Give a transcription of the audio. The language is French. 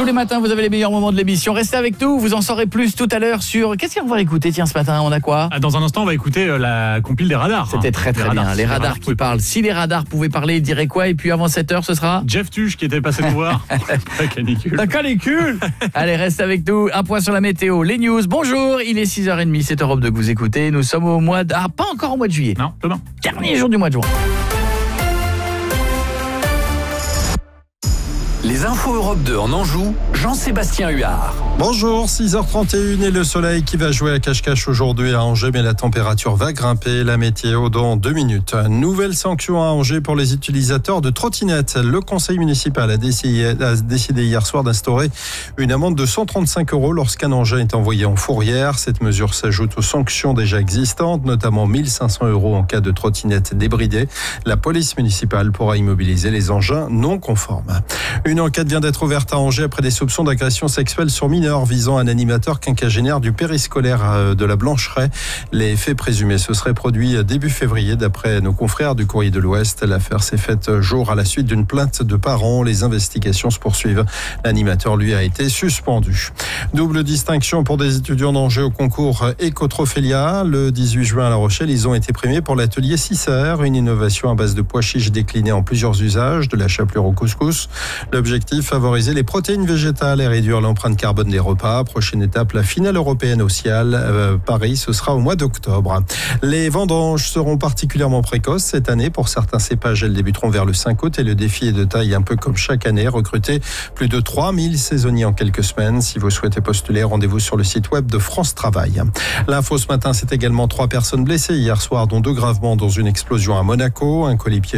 Tous les matins, vous avez les meilleurs moments de l'émission. Restez avec nous, vous en saurez plus tout à l'heure sur... Qu'est-ce qu'on va écouter, tiens, ce matin, on a quoi ? Dans un instant, on va écécouter la compile des radars. C'était très bien, les radars qui parlent. Si les radars pouvaient parler, ils diraient quoi ? Et puis avant 7h, ce sera Jeff Tuche qui était passé nous voir. La canicule. La canicule. Allez, reste avec nous. Un point sur la météo, les news. Bonjour, il est 6h30, c'est Europe 2 que vous écoutez. Nous sommes au mois de... Ah, pas encore au mois de juillet. Non, demain. Dernier jour du mois de juin. Les infos Europe 2 en Anjou, Jean-Sébastien Huard. Bonjour, 6h31 et le soleil qui va jouer à cache-cache aujourd'hui à Angers, mais la température va grimper. La météo dans 2 minutes. Nouvelle sanction à Angers pour les utilisateurs de trottinettes. Le conseil municipal a décidé hier soir d'instaurer une amende de 135 € lorsqu'un engin est envoyé en fourrière. Cette mesure s'ajoute aux sanctions déjà existantes, notamment 1 500 € en cas de trottinette débridée. La police municipale pourra immobiliser les engins non conformes. Une enquête vient d'être ouverte à Angers après des soupçons d'agression sexuelle sur mineurs visant un animateur quinquagénaire du périscolaire de la Blancheraie. Les faits présumés se seraient produits début février d'après nos confrères du Courrier de l'Ouest. L'affaire s'est faite jour à la suite d'une plainte de parents. Les investigations se poursuivent. L'animateur, lui, a été suspendu. Double distinction pour des étudiants d'Angers au concours Ecotrophelia. Le 18 juin à La Rochelle, ils ont été primés pour l'atelier Cicère, une innovation à base de pois chiches déclinée en plusieurs usages, de la chapelure au couscous. L'objectif, favoriser les protéines végétales et réduire l'empreinte carbone des repas. Prochaine étape, la finale européenne au Cial. Paris, ce sera au mois d'octobre. Les vendanges seront particulièrement précoces cette année. Pour certains cépages, elles débuteront vers le 5 août et le défi est de taille un peu comme chaque année. Recruter plus de 3000 saisonniers en quelques semaines. Si vous souhaitez postuler, rendez-vous sur le site web de France Travail. L'info ce matin, c'est également 3 personnes blessées hier soir, dont 2 gravement dans une explosion à Monaco. Un colis piégé